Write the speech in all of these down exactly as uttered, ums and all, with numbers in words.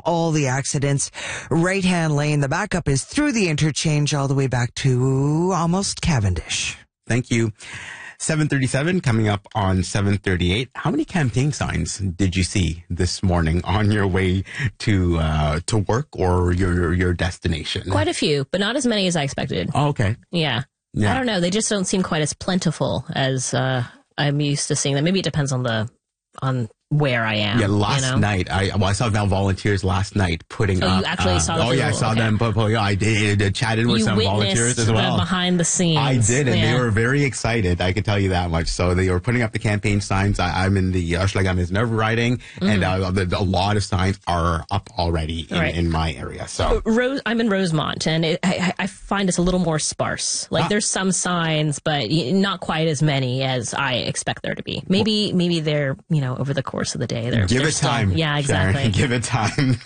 all the accidents. Right-hand lane, the backup is through the interchange all the way back to almost Cavendish. Thank you. seven thirty-seven coming up on seven thirty-eight. How many campaign signs did you see this morning on your way to uh, to work or your your destination? Quite a few, but not as many as I expected. Oh, okay. Yeah. yeah. I don't know. They just don't seem quite as plentiful as uh, I'm used to seeing them. Maybe it depends on the on where I am. Yeah, last you know? night, I well, I saw Val Volunteers last night putting oh, up. you actually uh, saw the Oh, yeah, I visual, saw okay. them. Put, put, yeah, I did. I chatted with you some volunteers as well. The behind the scenes. I did, and yeah. they were very excited. I can tell you that much. So they were putting up the campaign signs. I, I'm in the Hochelaga Maisonneuve riding, mm. and uh, the, a lot of signs are up already in, right. in my area. So Rose, I'm in Rosemont, and it, I, I find it's a little more sparse. Like ah. there's some signs, but not quite as many as I expect there to be. Maybe, well, maybe they're you know over the course of the day. They're give they're it still, time. Yeah, exactly. Sharon, give it time.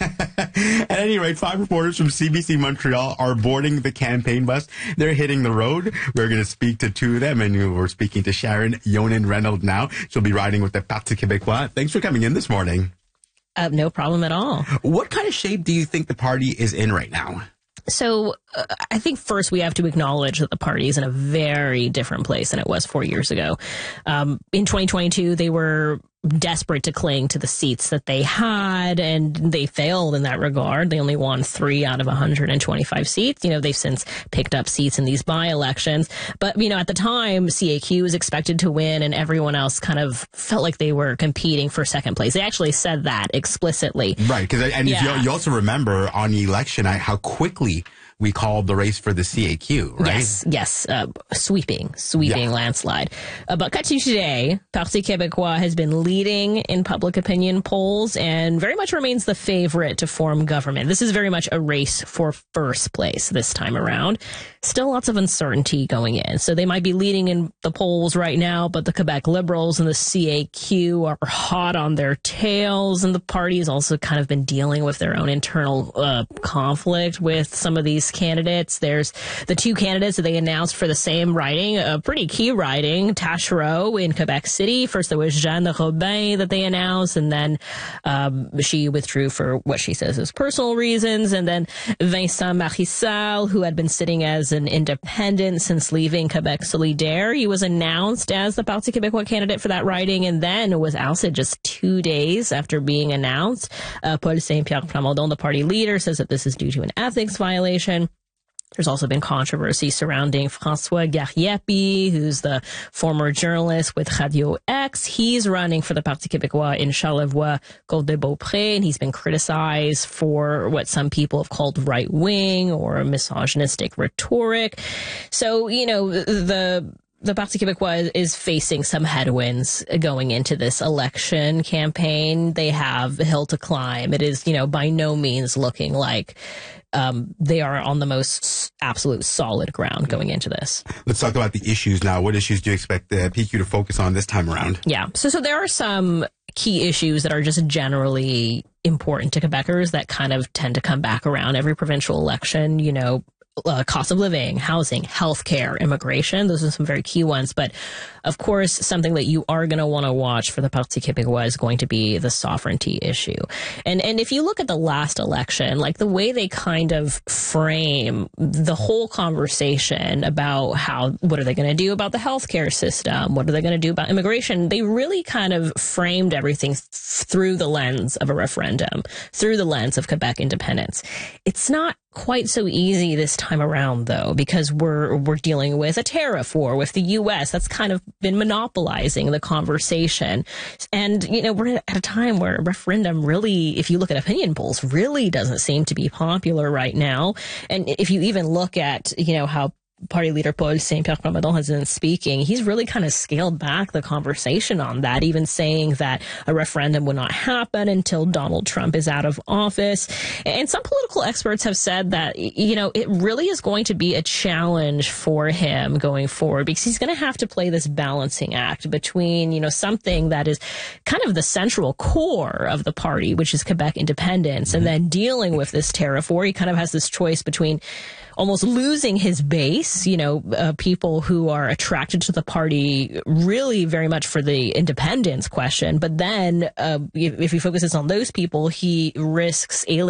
At any rate, five reporters from C B C Montreal are boarding the campaign bus. They're hitting the road. We're going to speak to two of them, and we're speaking to Sharon Yonan Reynolds now. She'll be riding with the Parti Québécois. Thanks for coming in this morning. Uh, no problem at all. What kind of shape do you think the party is in right now? So uh, I think first we have to acknowledge that the party is in a very different place than it was four years ago. Um, in twenty twenty-two, they were desperate to cling to the seats that they had, and they failed in that regard. They only won three out of one hundred twenty-five seats. You know, they've since picked up seats in these by-elections. But, you know, at the time, C A Q was expected to win, and everyone else kind of felt like they were competing for second place. They actually said that explicitly. Right, because and yeah. you, you also remember on the election how quickly we called the race for the C A Q, right? Yes, yes. Uh, sweeping, sweeping yeah. landslide. Uh, but cut to today, Parti Québécois has been leading in public opinion polls and very much remains the favorite to form government. This is very much a race for first place this time around. Still lots of uncertainty going in. So they might be leading in the polls right now, but the Quebec Liberals and the C A Q are hot on their tails. And the party has also kind of been dealing with their own internal uh, conflict with some of these candidates. There's the two candidates that they announced for the same riding, a pretty key riding, Taschereau in Quebec City. First there was Jeanne Robin that they announced, and then um, she withdrew for what she says is personal reasons. And then Vincent Marissal, who had been sitting as an independent since leaving Quebec Solidaire, he was announced as the Parti Québécois candidate for that riding, and then was ousted just two days after being announced. Uh, Paul Saint-Pierre Plamondon, the party leader, says that this is due to an ethics violation. There's also been controversy surrounding François Gariepi, who's the former journalist with Radio X. He's running for the Parti Québécois in Charlevoix-Côte-de-Beaupré, and he's been criticized for what some people have called right-wing or misogynistic rhetoric. So, you know, the... The Parti Québécois is facing some headwinds going into this election campaign. They have a hill to climb. It is, you know, by no means looking like um, they are on the most absolute solid ground going into this. Let's talk about the issues now. What issues do you expect the P Q to focus on this time around? Yeah. So, so there are some key issues that are just generally important to Quebecers that kind of tend to come back around every provincial election, you know. Uh, cost of living, housing, healthcare, immigration. Those are some very key ones. But of course, something that you are going to want to watch for the Parti Québécois is going to be the sovereignty issue. And and if you look at the last election, like the way they kind of frame the whole conversation about how, what are they going to do about the healthcare system? What are they going to do about immigration? They really kind of framed everything th- through the lens of a referendum, through the lens of Quebec independence. It's not quite so easy this time around, though, because we're we're dealing with a tariff war with the U S that's kind of been monopolizing the conversation. And, you know, we're at a time where a referendum really, if you look at opinion polls, really doesn't seem to be popular right now. And if you even look at, you know, how Party leader Paul Saint-Pierre Plamondon has been speaking, he's really kind of scaled back the conversation on that, even saying that a referendum would not happen until Donald Trump is out of office. And some political experts have said that, you know, it really is going to be a challenge for him going forward, because he's going to have to play this balancing act between, you know, something that is kind of the central core of the party, which is Quebec independence, mm-hmm. and then dealing with this tariff war. He kind of has this choice between almost losing his base, you know, uh, people who are attracted to the party really very much for the independence question. But then uh, if, if he focuses on those people, he risks alienating